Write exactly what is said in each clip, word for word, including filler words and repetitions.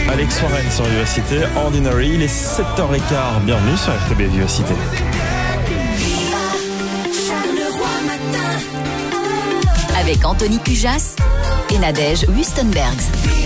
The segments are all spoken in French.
Alex Warren sur Vivacité, Ordinary, il est sept heures quinze, bienvenue sur R T B Vivacité. Avec Anthony Pujas et Nadège Wustenbergs.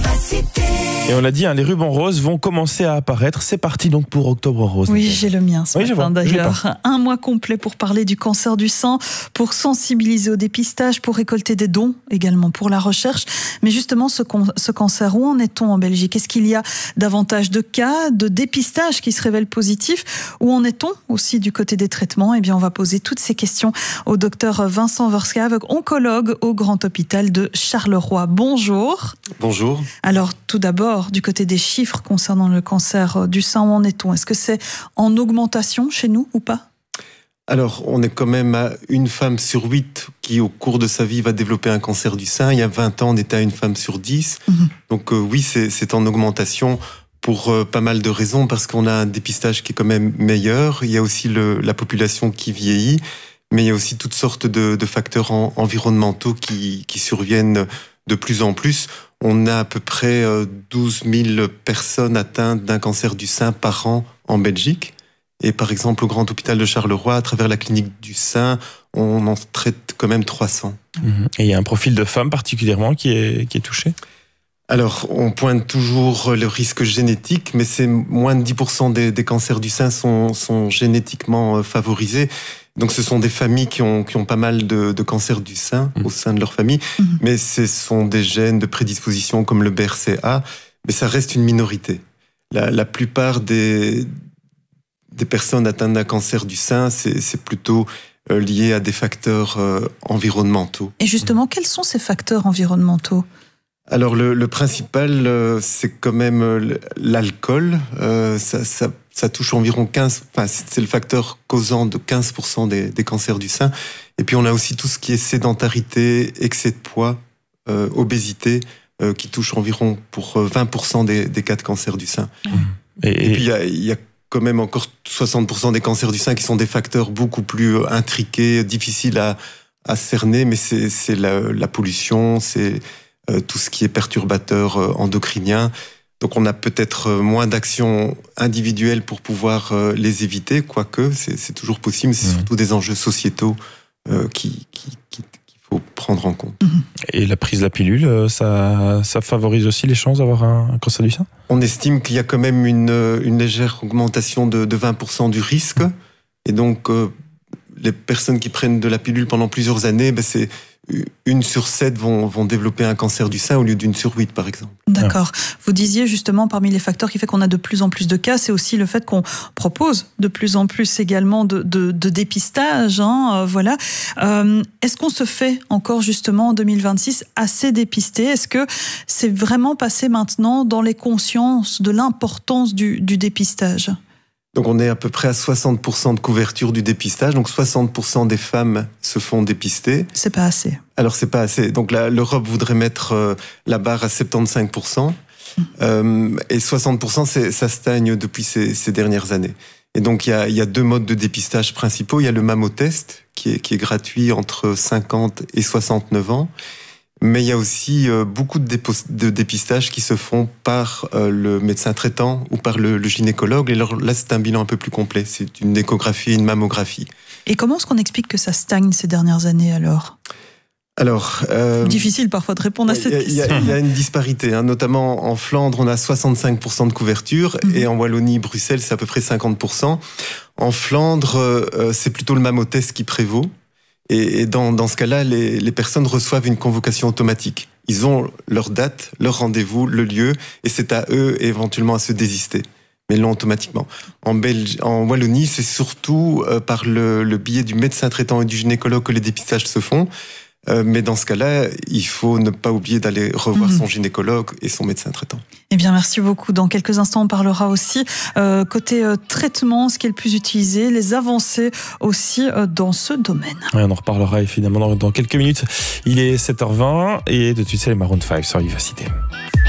Et on l'a dit, hein, les rubans roses vont commencer à apparaître. C'est parti donc pour Octobre Rose. Oui, j'ai le mien ce oui, matin d'ailleurs. Un mois complet pour parler du cancer du sein, pour sensibiliser au dépistage, pour récolter des dons, également pour la recherche. Mais justement, ce, ce cancer, où en est-on en Belgique? Est-ce qu'il y a davantage de cas de dépistage qui se révèlent positifs? Où en est-on aussi du côté des traitements? Eh bien, on va poser toutes ces questions au docteur Vincent Verskave, oncologue au Grand Hôpital de Charleroi. Bonjour. Bonjour. Alors, tout d'abord, du côté des chiffres concernant le cancer du sein, où en est-on? Est-ce que c'est en augmentation chez nous ou pas? Alors, on est quand même à une femme sur huit qui, au cours de sa vie, va développer un cancer du sein. Il y a vingt ans, on était à une femme sur dix. Mmh. Donc euh, oui, c'est, c'est en augmentation pour euh, pas mal de raisons, parce qu'on a un dépistage qui est quand même meilleur. Il y a aussi le, la population qui vieillit, mais il y a aussi toutes sortes de, de facteurs en, environnementaux qui, qui surviennent de plus en plus. On a à peu près douze mille personnes atteintes d'un cancer du sein par an en Belgique. Et par exemple, au Grand Hôpital de Charleroi, à travers la clinique du sein, on en traite quand même trois cents. Et il y a un profil de femme particulièrement qui est, qui est touché? Alors, on pointe toujours le risque génétique, mais c'est moins de dix pour cent des, des cancers du sein sont, sont génétiquement favorisés. Donc, ce sont des familles qui ont, qui ont pas mal de, de cancers du sein mmh. au sein de leur famille, mmh. mais ce sont des gènes de prédisposition comme le B R C A, mais ça reste une minorité. La, la plupart des, des personnes atteintes d'un cancer du sein, c'est, c'est plutôt euh, lié à des facteurs euh, environnementaux. Et justement, quels sont ces facteurs environnementaux ? Alors, le, le principal, euh, c'est quand même euh, l'alcool. Euh, ça, ça, ça touche environ quinze... Enfin, c'est le facteur causant de quinze pour cent des, des cancers du sein. Et puis, on a aussi tout ce qui est sédentarité, excès de poids, euh, obésité, euh, qui touche environ pour vingt pour cent des, des cas de cancer du sein. Mmh. Et, et puis, il y a, il y a quand même encore soixante pour cent des cancers du sein qui sont des facteurs beaucoup plus intriqués, difficiles à, à cerner, mais c'est, c'est la, la pollution, c'est... Euh, tout ce qui est perturbateur euh, endocrinien. Donc on a peut-être moins d'actions individuelles pour pouvoir euh, les éviter, quoique c'est, c'est toujours possible, c'est mmh. surtout des enjeux sociétaux euh, qui, qui, qui, qu'il faut prendre en compte. Mmh. Et la prise de la pilule, ça, ça favorise aussi les chances d'avoir un, un cancer du sein? On estime qu'il y a quand même une, une légère augmentation de, de vingt pour cent du risque, mmh. et donc euh, les personnes qui prennent de la pilule pendant plusieurs années, ben c'est une sur sept vont, vont développer un cancer du sein au lieu d'une sur huit, par exemple. D'accord. Vous disiez justement, parmi les facteurs qui fait qu'on a de plus en plus de cas, c'est aussi le fait qu'on propose de plus en plus également de, de, de dépistage. Hein, euh, voilà. Euh, est-ce qu'on se fait encore justement en deux mille vingt-six assez dépister? Est-ce que c'est vraiment passé maintenant dans les consciences de l'importance du, du dépistage? Donc on est à peu près à soixante pour cent de couverture du dépistage, donc soixante pour cent des femmes se font dépister. C'est pas assez. Alors c'est pas assez. Donc là, l'Europe voudrait mettre euh, la barre à soixante-quinze pour cent, mmh. euh, et soixante pour cent c'est, ça stagne depuis ces, ces dernières années. Et donc il y a, il y a deux modes de dépistage principaux. Il y a le mammotest qui est, qui est gratuit entre cinquante et soixante-neuf ans. Mais il y a aussi euh, beaucoup de, dépos- de dépistages qui se font par euh, le médecin traitant ou par le, le gynécologue. Et alors, là, c'est un bilan un peu plus complet. C'est une échographie et une mammographie. Et comment est-ce qu'on explique que ça stagne ces dernières années alors ? Alors, euh, difficile parfois de répondre à cette question. Il y, y a une disparité, hein. Notamment en Flandre, on a soixante-cinq pour cent de couverture, mmh. et en Wallonie, Bruxelles, c'est à peu près cinquante pour cent. En Flandre, euh, c'est plutôt le mammotest qui prévaut. Et dans, dans ce cas-là, les, les personnes reçoivent une convocation automatique. Ils ont leur date, leur rendez-vous, le lieu, et c'est à eux éventuellement à se désister. Mais ils l'ont automatiquement. En, Belgi- en Wallonie, c'est surtout euh, par le, le biais du médecin traitant et du gynécologue que les dépistages se font. Euh, mais dans ce cas-là, il faut ne pas oublier d'aller revoir mmh. son gynécologue et son médecin traitant. Eh bien, merci beaucoup. Dans quelques instants, on parlera aussi euh, côté euh, traitement, ce qui est le plus utilisé, les avancées aussi euh, dans ce domaine. Ouais, on en reparlera évidemment dans, dans quelques minutes. Il est sept heures vingt et tout de suite, c'est les Maroon cinq sur Vivacité.